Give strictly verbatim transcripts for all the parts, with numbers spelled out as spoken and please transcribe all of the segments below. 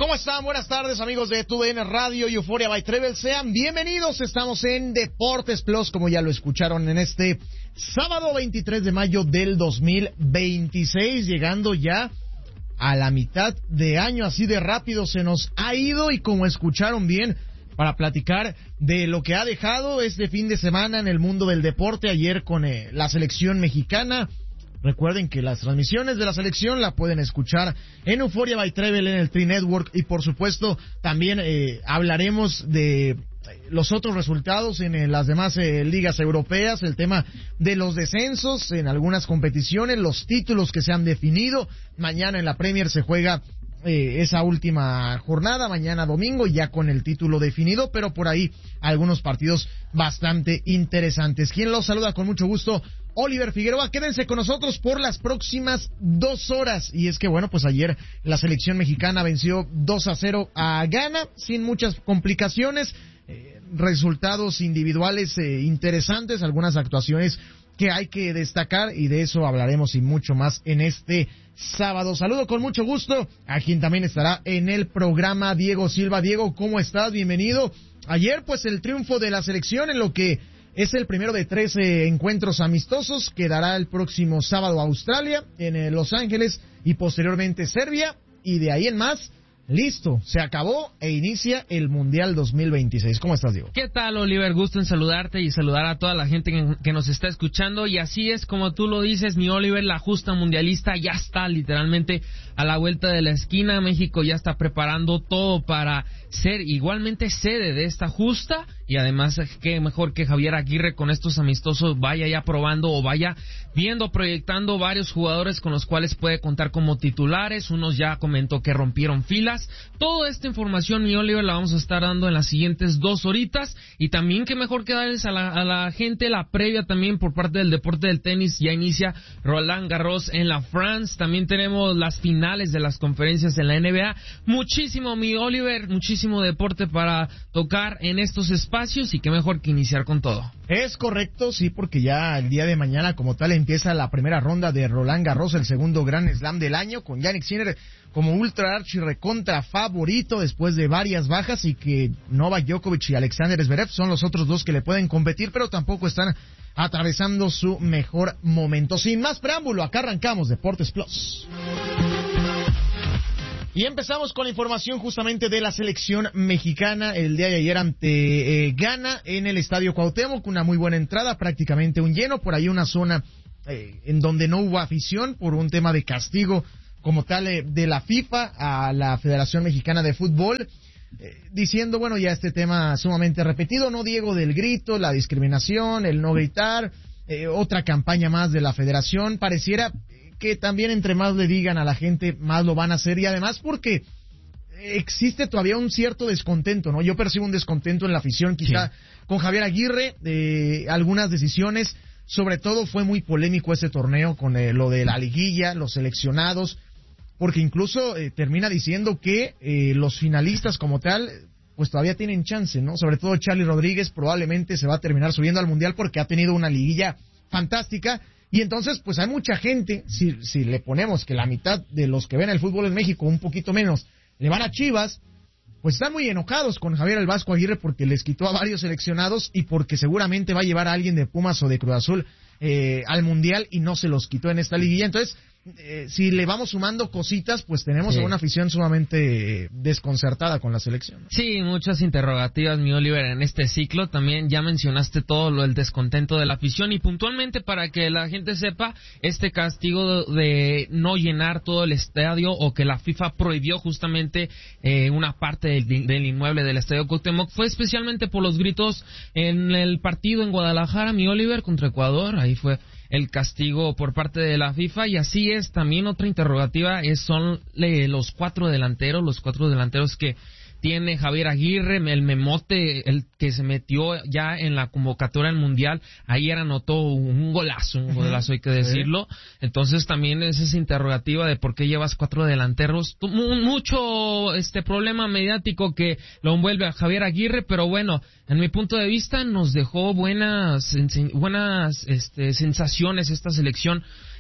¿Cómo están? Buenas tardes, amigos de Tu D N Radio y Euphoria by Trevel. Sean bienvenidos. Estamos en Deportes Plus, como ya lo escucharon, en este sábado veintitrés de mayo del dos mil veintiséis, llegando ya a la mitad de año. Así de rápido se nos ha ido, y como escucharon bien, para platicar de lo que ha dejado este fin de semana en el mundo del deporte, ayer con eh, la selección mexicana. Recuerden que las transmisiones de la selección la pueden escuchar en Euphoria by Trevel, en el Tri Network, y por supuesto también eh, hablaremos de los otros resultados en eh, las demás eh, ligas europeas, el tema de los descensos en algunas competiciones, los títulos que se han definido. Mañana en la Premier se juega Eh, esa última jornada, mañana domingo, ya con el título definido, pero por ahí algunos partidos bastante interesantes. Quien los saluda con mucho gusto, Oliver Figueroa. Quédense con nosotros por las próximas dos horas. Y es que bueno, pues ayer la selección mexicana venció dos a cero a Ghana, sin muchas complicaciones, eh, resultados individuales eh, interesantes, algunas actuaciones que hay que destacar, y de eso hablaremos y mucho más en este sábado. Saludo con mucho gusto a quien también estará en el programa, Diego Silva. Diego, ¿cómo estás? Bienvenido. Ayer, pues, el triunfo de la selección en lo que es el primero de trece encuentros amistosos. Quedará el próximo sábado Australia, en eh, Los Ángeles, y posteriormente Serbia, y de ahí en más, listo, se acabó e inicia el Mundial dos mil veintiséis. ¿Cómo estás, Diego? ¿Qué tal, Oliver? Gusto en saludarte y saludar a toda la gente que, que nos está escuchando. Y así es, como tú lo dices, mi Oliver, la justa mundialista ya está literalmente a la vuelta de la esquina. México ya está preparando todo para ser igualmente sede de esta justa, y además qué mejor que Javier Aguirre con estos amistosos vaya ya probando o vaya viendo, proyectando varios jugadores con los cuales puede contar como titulares. Unos ya comentó que rompieron filas. Toda esta información, mi Oliver, la vamos a estar dando en las siguientes dos horitas, y también qué mejor que darles a la, a la gente la previa también por parte del deporte del tenis. Ya inicia Roland Garros en la France, también tenemos las finales de las conferencias en la N B A. Muchísimo, mi Oliver, muchísimo deporte para tocar en estos espacios, y qué mejor que iniciar con todo. Es correcto, sí, porque ya el día de mañana como tal empieza la primera ronda de Roland Garros, el segundo Grand Slam del año, con Jannik Sinner como ultra archi recontra favorito después de varias bajas, y que Novak Djokovic y Alexander Zverev son los otros dos que le pueden competir, pero tampoco están atravesando su mejor momento. Sin más preámbulo, acá arrancamos Deportes Plus. Y empezamos con la información justamente de la selección mexicana el día de ayer ante eh, Ghana en el Estadio Cuauhtémoc. Una muy buena entrada, prácticamente un lleno. Por ahí una zona eh, en donde no hubo afición por un tema de castigo como tal eh, de la FIFA a la Federación Mexicana de Fútbol, eh, diciendo, bueno, ya este tema sumamente repetido, ¿no, Diego? Del grito, la discriminación, el no gritar, eh, otra campaña más de la Federación. Pareciera que también entre más le digan a la gente, más lo van a hacer, y además porque existe todavía un cierto descontento, ¿no? Yo percibo un descontento en la afición, quizá sí, con Javier Aguirre, de eh, algunas decisiones. Sobre todo fue muy polémico ese torneo con eh, lo de la liguilla, los seleccionados, porque incluso eh, termina diciendo que eh, los finalistas como tal, pues todavía tienen chance, ¿no? Sobre todo Charly Rodríguez probablemente se va a terminar subiendo al Mundial porque ha tenido una liguilla fantástica. Y entonces, pues hay mucha gente, si, si le ponemos que la mitad de los que ven el fútbol en México, un poquito menos, le van a Chivas, pues están muy enojados con Javier El Vasco Aguirre porque les quitó a varios seleccionados, y porque seguramente va a llevar a alguien de Pumas o de Cruz Azul eh, al Mundial, y no se los quitó en esta liguilla. Entonces, eh, si le vamos sumando cositas, pues tenemos sí. a una afición sumamente eh, desconcertada con la selección. Sí, muchas interrogativas, mi Oliver, en este ciclo. También ya mencionaste todo lo del descontento de la afición, y puntualmente para que la gente sepa, este castigo de no llenar todo el estadio, o que la FIFA prohibió justamente eh, una parte del, del inmueble del Estadio Cuauhtémoc, fue especialmente por los gritos en el partido en Guadalajara, mi Oliver, contra Ecuador. Ahí fue el castigo por parte de la FIFA. Y así es, también otra interrogativa es son eh, los cuatro delanteros, los cuatro delanteros que tiene Javier Aguirre, el memote, el que se metió ya en la convocatoria al Mundial. Ayer anotó un golazo, un golazo, hay que decirlo. Entonces también es esa interrogativa de por qué llevas cuatro delanteros. Mucho este problema mediático que lo envuelve a Javier Aguirre, pero bueno, en mi punto de vista nos dejó buenas buenas este, sensaciones esta selección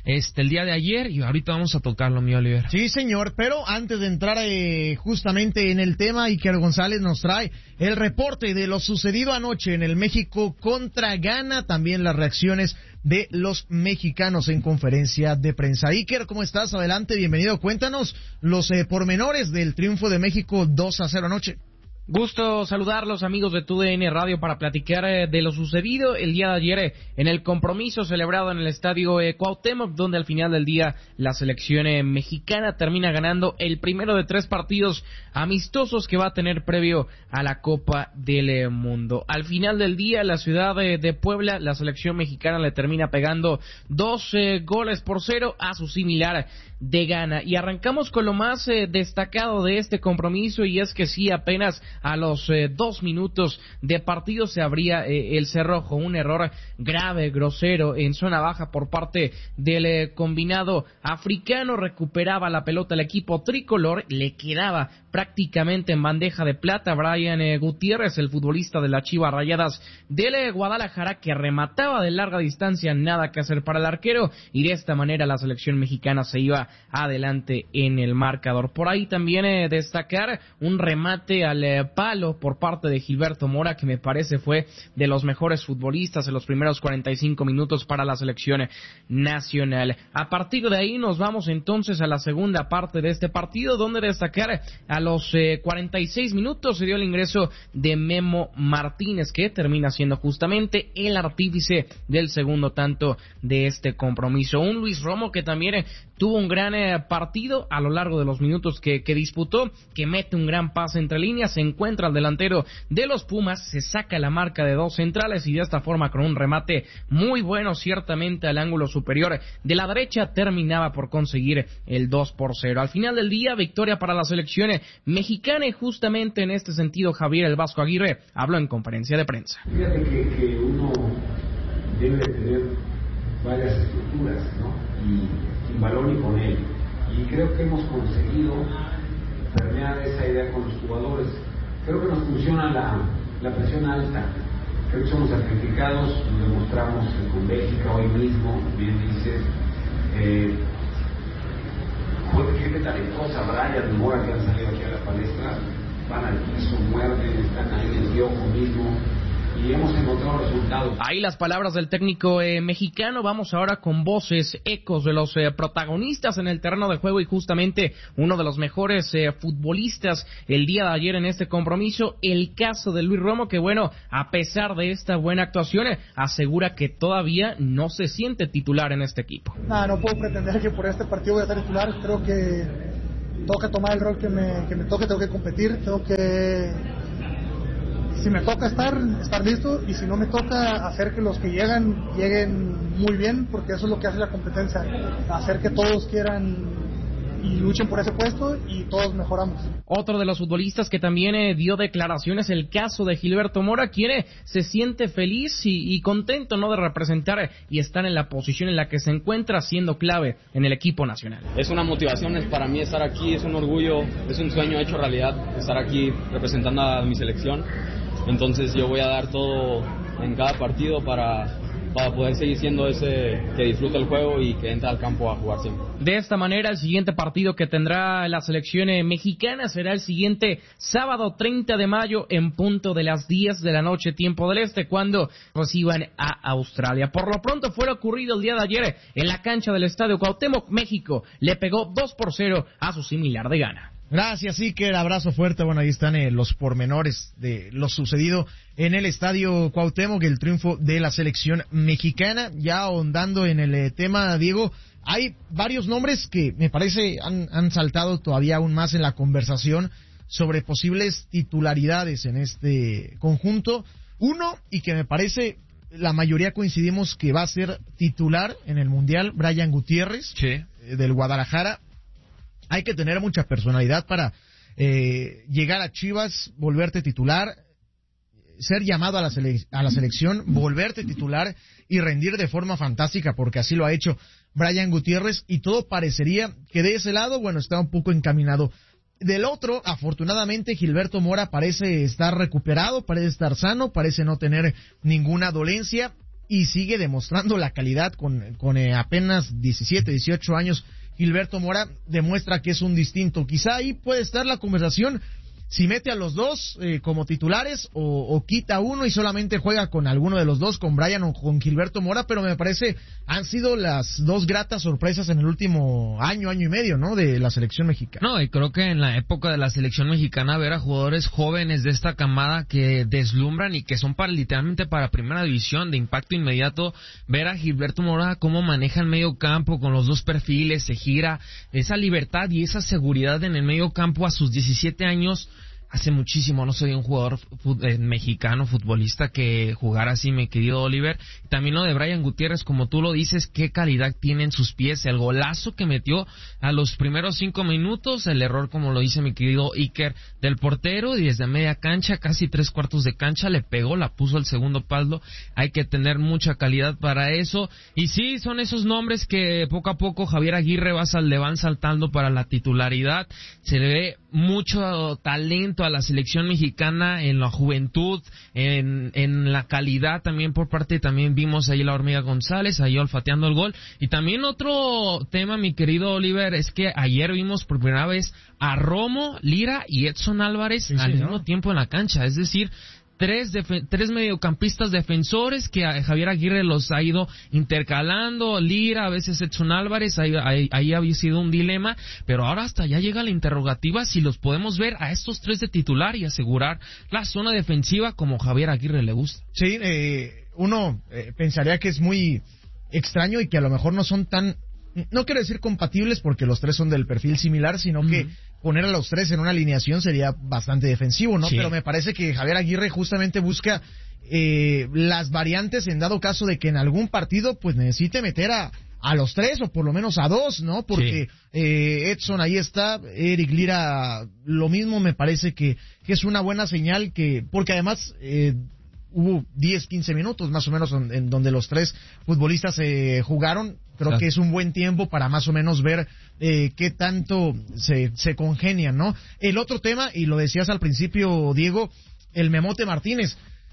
este el día de ayer y ahorita vamos a tocarlo, mi Oliver. Sí, señor, pero antes de entrar eh, justamente en el tema, Iker González nos trae el reporte de lo sucedido anoche en el México contra Ghana, también las reacciones de los mexicanos en conferencia de prensa. Iker, ¿cómo estás? Adelante, bienvenido. Cuéntanos los eh, pormenores del triunfo de México dos a cero anoche. Gusto saludarlos, amigos de T U D N Radio, para platicar eh, de lo sucedido el día de ayer eh, en el compromiso celebrado en el estadio eh, Cuauhtémoc, donde al final del día la selección eh, mexicana termina ganando el primero de tres partidos amistosos que va a tener previo a la Copa del eh, Mundo. Al final del día, la ciudad de, de Puebla, la selección mexicana le termina pegando dos eh, goles por cero a su similar de Ghana. Y arrancamos con lo más eh, destacado de este compromiso, y es que sí, apenas a los eh, dos minutos de partido se abría eh, el cerrojo, un error grave, grosero en zona baja por parte del eh, combinado africano. Recuperaba la pelota el equipo tricolor, le quedaba prácticamente en bandeja de plata Brian eh, Gutiérrez, el futbolista de las Chivas Rayadas del eh, Guadalajara, que remataba de larga distancia, nada que hacer para el arquero, y de esta manera la selección mexicana se iba adelante en el marcador. Por ahí también eh, destacar un remate al eh, palo por parte de Gilberto Mora, que me parece fue de los mejores futbolistas en los primeros cuarenta y cinco minutos para la selección nacional. A partir de ahí nos vamos entonces a la segunda parte de este partido, donde destacar a los eh, cuarenta y seis minutos se dio el ingreso de Memo Martínez, que termina siendo justamente el artífice del segundo tanto de este compromiso. Un Luis Romo que también eh, tuvo un gran eh, partido a lo largo de los minutos que, que disputó, que mete un gran pase entre líneas, se encuentra al delantero de los Pumas, se saca la marca de dos centrales y de esta forma, con un remate muy bueno ciertamente al ángulo superior de la derecha, terminaba por conseguir el dos por cero. Al final del día, victoria para la selección mexicana, y justamente en este sentido Javier el Vasco Aguirre habló en conferencia de prensa. Fíjate que, que uno debe de tener varias estructuras, ¿no? Y sin balón y con él. Y creo que hemos conseguido permear esa idea con los jugadores. Creo que nos funciona la, la presión alta. Creo que somos sacrificados, lo demostramos con Bélgica hoy mismo, bien dices. Eh, gente talentosa, Brian y Mora, que han salido aquí a la palestra, van al piso, muerden, están ahí en el piojo mismo, y hemos encontrado resultados. Ahí las palabras del técnico eh, mexicano. Vamos ahora con voces, ecos de los eh, protagonistas en el terreno de juego, y justamente uno de los mejores eh, futbolistas el día de ayer en este compromiso, el caso de Luis Romo, que bueno, a pesar de esta buena actuación, eh, asegura que todavía no se siente titular en este equipo. No, no puedo pretender que por este partido voy a ser titular. Creo que tengo que tomar el rol que me, que me toque, tengo que competir, tengo que... Si me toca estar, estar listo, y si no me toca, hacer que los que llegan, lleguen muy bien, porque eso es lo que hace la competencia, hacer que todos quieran y luchen por ese puesto, y todos mejoramos. Otro de los futbolistas que también eh, dio declaraciones, el caso de Gilberto Mora, quien eh, se siente feliz y, y contento, ¿no?, de representar eh, y estar en la posición en la que se encuentra, siendo clave en el equipo nacional. Es una motivación para mí estar aquí, es un orgullo, es un sueño hecho realidad, estar aquí representando a mi selección. Entonces yo voy a dar todo en cada partido para, para poder seguir siendo ese que disfruta el juego y que entra al campo a jugar siempre. De esta manera, el siguiente partido que tendrá la selección mexicana será el siguiente sábado treinta de mayo en punto de las diez de la noche, tiempo del este, cuando reciban a Australia. Por lo pronto fue lo ocurrido el día de ayer en la cancha del Estadio Cuauhtémoc. México le pegó dos por cero a su similar de Ghana. Gracias, Iker, abrazo fuerte. Bueno, ahí están eh, los pormenores de lo sucedido en el Estadio Cuauhtémoc, el triunfo de la selección mexicana. Ya ahondando en el eh, tema, Diego, hay varios nombres que me parece han, han saltado todavía aún más en la conversación sobre posibles titularidades en este conjunto. Uno, y que me parece la mayoría coincidimos que va a ser titular en el Mundial, Brian Gutiérrez, sí, eh, del Guadalajara. Hay que tener mucha personalidad para eh, llegar a Chivas, volverte titular, ser llamado a la, sele- a la selección, volverte titular y rendir de forma fantástica, porque así lo ha hecho Brian Gutiérrez, y todo parecería que de ese lado, bueno, está un poco encaminado. Del otro, afortunadamente, Gilberto Mora parece estar recuperado, parece estar sano, parece no tener ninguna dolencia. y sigue demostrando la calidad con, con eh, apenas diecisiete, dieciocho años. Gilberto Mora demuestra que es un distinto. Quizá ahí puede estar la conversación si mete a los dos eh, como titulares o, o quita uno y solamente juega con alguno de los dos, con Brian o con Gilberto Mora, pero me parece han sido las dos gratas sorpresas en el último año, año y medio, ¿no?, de la selección mexicana. No, y creo que en la época de la selección mexicana ver a jugadores jóvenes de esta camada que deslumbran y que son para literalmente para primera división de impacto inmediato, ver a Gilberto Mora cómo maneja el medio campo con los dos perfiles, se gira, esa libertad y esa seguridad en el medio campo a sus diecisiete años. Hace muchísimo no soy un jugador fut, eh, mexicano, futbolista, que jugara así, mi querido Oliver. También lo de Brian Gutiérrez, como tú lo dices, qué calidad tiene en sus pies. El golazo que metió a los primeros cinco minutos, el error, como lo dice mi querido Iker, del portero, y desde media cancha, casi tres cuartos de cancha, le pegó, la puso al segundo palo. Hay que tener mucha calidad para eso. Y sí, son esos nombres que poco a poco Javier Aguirre va sal, le van saltando para la titularidad. Se le ve mucho talento a la selección mexicana en la juventud, en, en la calidad también por parte, también vimos ahí la Hormiga González, ahí olfateando el gol. Y también otro tema, mi querido Oliver, es que ayer vimos por primera vez a Romo, Lira y Edson Álvarez sí, al sí, mismo ¿no? tiempo en la cancha, es decir, Tres, defe- tres mediocampistas defensores que a Javier Aguirre los ha ido intercalando, Lira, a veces Edson Álvarez, ahí, ahí, ahí había sido un dilema, pero ahora hasta ya llega la interrogativa si los podemos ver a estos tres de titular y asegurar la zona defensiva como Javier Aguirre le gusta. Sí, eh, uno eh, pensaría que es muy extraño y que a lo mejor no son tan, no quiero decir compatibles porque los tres son del perfil similar, sino mm. que poner a los tres en una alineación sería bastante defensivo, ¿no? Sí. Pero me parece que Javier Aguirre justamente busca eh, las variantes en dado caso de que en algún partido pues necesite meter a, a los tres o por lo menos a dos, ¿no? Porque sí. eh, Edson ahí está, Eric Lira lo mismo, me parece que, que es una buena señal que, porque además eh, hubo diez, quince minutos más o menos en, en donde los tres futbolistas eh, jugaron. Creo claro. que es un buen tiempo para más o menos ver eh, qué tanto se, se congenian, ¿no? El otro tema, y lo decías al principio, Diego, el Memote Martínez.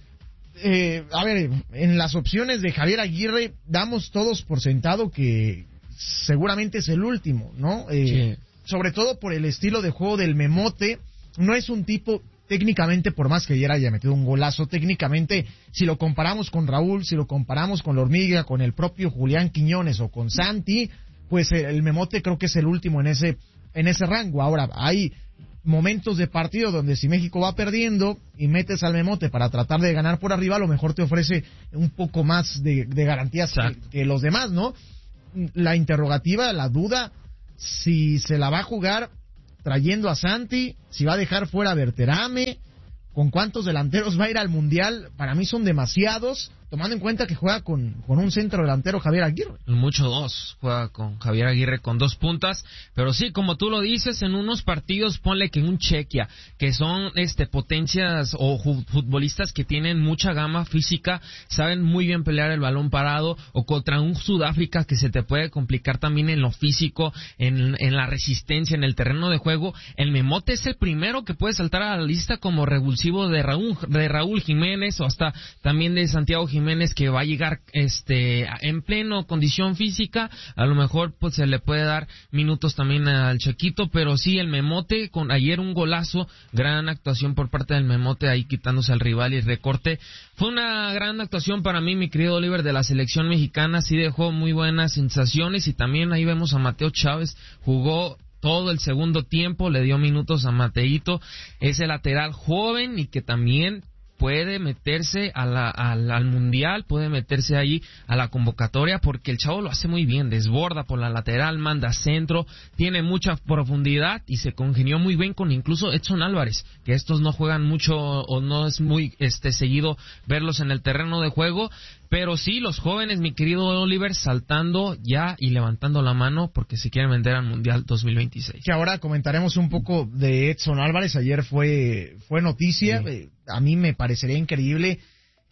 Eh, a ver, en las opciones de Javier Aguirre damos todos por sentado que seguramente es el último, ¿no? Eh, sí. Sobre todo por el estilo de juego del Memote. No es un tipo... Técnicamente, por más que ayer haya metido un golazo, técnicamente, si lo comparamos con Raúl, si lo comparamos con la Hormiga, con el propio Julián Quiñones o con Santi, pues el Memote creo que es el último en ese en ese rango. Ahora, hay momentos de partido donde si México va perdiendo y metes al Memote para tratar de ganar por arriba, a lo mejor te ofrece un poco más de, de garantías que, que los demás, ¿no? La interrogativa, la duda, si se la va a jugar trayendo a Santi, si va a dejar fuera a Berterame, con cuántos delanteros va a ir al Mundial, para mí son demasiados, tomando en cuenta que juega con, con un centro delantero Javier Aguirre. Mucho dos, juega con Javier Aguirre con dos puntas, pero sí, como tú lo dices, en unos partidos ponle que un Chequia, que son este potencias o futbolistas que tienen mucha gama física, saben muy bien pelear el balón parado, o contra un Sudáfrica que se te puede complicar también en lo físico, en, en la resistencia, en el terreno de juego. El Memote es el primero que puede saltar a la lista como revulsivo de Raúl, de Raúl Jiménez, o hasta también de Santiago Jiménez, que va a llegar este en pleno condición física. A lo mejor pues se le puede dar minutos también al Chequito, pero sí, el Memote, con ayer un golazo, gran actuación por parte del Memote, ahí quitándose al rival y recorte. Fue una gran actuación para mí, mi querido Oliver, de la selección mexicana. Sí dejó muy buenas sensaciones, y también ahí vemos a Mateo Chávez, jugó todo el segundo tiempo, le dio minutos a Mateito, ese lateral joven y que también puede meterse a la, a la, al mundial, puede meterse ahí a la convocatoria, porque el chavo lo hace muy bien, desborda por la lateral, manda centro, tiene mucha profundidad y se congenió muy bien con incluso Edson Álvarez, que estos no juegan mucho o no es muy este seguido verlos en el terreno de juego. Pero sí, los jóvenes, mi querido Oliver, saltando ya y levantando la mano porque se quieren vender al Mundial dos mil veintiséis. Que ahora comentaremos un poco de Edson Álvarez. Ayer fue fue noticia. Sí. A mí me parecería increíble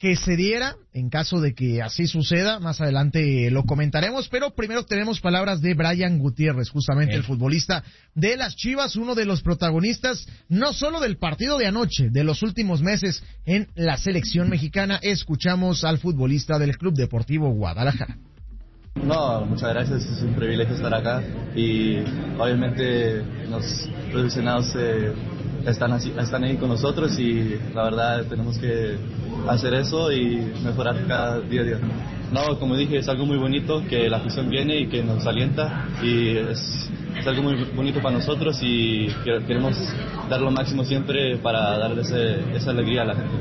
que se diera, en caso de que así suceda, más adelante lo comentaremos, pero primero tenemos palabras de Brian Gutiérrez, justamente el futbolista de las Chivas, uno de los protagonistas, no solo del partido de anoche, de los últimos meses en la selección mexicana. Escuchamos al futbolista del Club Deportivo Guadalajara. No, muchas gracias, es un privilegio estar acá y obviamente los profesionales eh, están, así, están ahí con nosotros y la verdad tenemos que hacer eso y mejorar cada día a día. No, como dije, es algo muy bonito que la afición viene y que nos alienta y es, es algo muy bonito para nosotros y queremos dar lo máximo siempre para darle ese, esa alegría a la gente.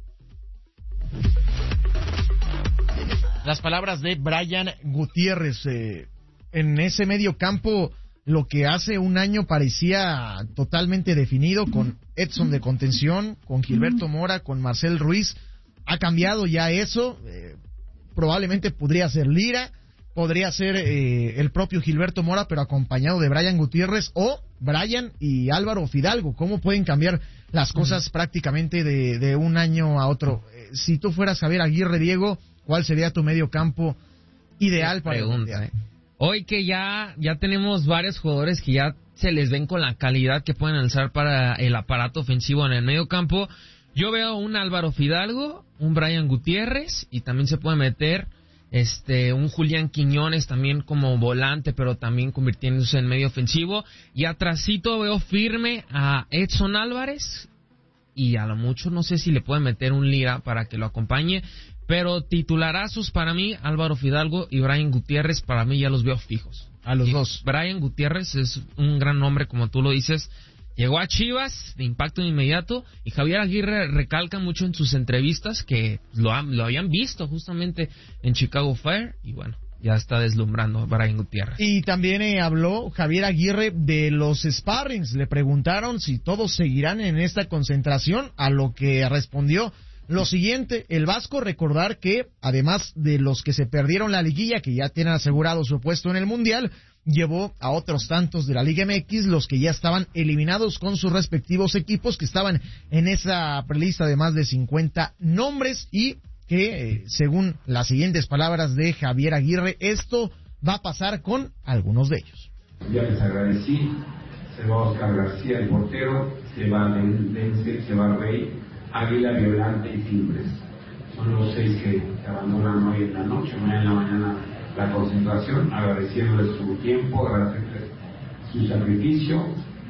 Las palabras de Brian Gutiérrez. Eh, en ese medio campo, lo que hace un año parecía totalmente definido, con Edson de contención, con Gilberto Mora, con Marcel Ruiz, ha cambiado ya eso. Eh, probablemente podría ser Lira, podría ser eh, el propio Gilberto Mora, pero acompañado de Brian Gutiérrez, o Brian y Álvaro Fidalgo. ¿Cómo pueden cambiar las cosas uh-huh. prácticamente de, de un año a otro? Eh, si tú fueras Javier Aguirre, Diego, ¿cuál sería tu medio campo ideal para pregunta, el mundial? Eh. Hoy que ya, ya tenemos varios jugadores que ya se les ven con la calidad que pueden alzar para el aparato ofensivo en el medio campo, yo veo un Álvaro Fidalgo, un Brian Gutiérrez, y también se puede meter este un Julián Quiñones también como volante, pero también convirtiéndose en medio ofensivo, y atrasito veo firme a Edson Álvarez, y a lo mucho no sé si le pueden meter un Lira para que lo acompañe, pero titularazos para mí, Álvaro Fidalgo y Brian Gutiérrez, para mí ya los veo fijos. A los y dos. Brian Gutiérrez es un gran nombre, como tú lo dices. Llegó a Chivas de impacto inmediato, y Javier Aguirre recalca mucho en sus entrevistas que lo, ha, lo habían visto justamente en Chicago Fire, y bueno, ya está deslumbrando Brian Gutiérrez. Y también eh, habló Javier Aguirre de los sparrings. Le preguntaron si todos seguirán en esta concentración, a lo que respondió lo siguiente: el Vasco, recordar que además de los que se perdieron la liguilla, que ya tienen asegurado su puesto en el Mundial, llevó a otros tantos de la Liga M X, los que ya estaban eliminados con sus respectivos equipos, que estaban en esa prelista de más de cincuenta nombres, y que, eh, según las siguientes palabras de Javier Aguirre, esto va a pasar con algunos de ellos. Ya les agradecí, se va Oscar García, el portero, se va Denzel, se va Rey, Águila, Violante y Timbres. Son los seis que abandonan hoy en la noche, mañana en la mañana la concentración, agradeciéndoles su tiempo, agradeciéndoles su sacrificio,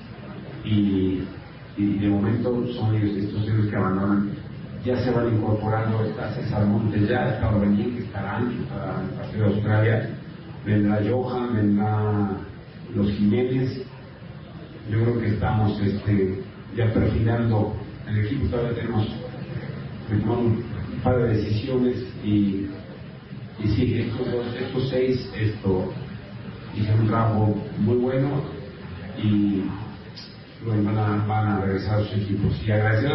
y, y de momento son ellos, estos ellos que abandonan. Ya se van incorporando, está César Montes ya, está Orbelín, que estará ancho para el partido de Australia, vendrá Johan, vendrá los Jiménez. Yo creo que estamos este, ya perfilando el equipo, todavía tenemos un par de decisiones, y, y sí, estos, dos, estos seis esto, hicieron un trabajo muy bueno, y bueno, van, a, van a regresar a sus equipos. Y agradecer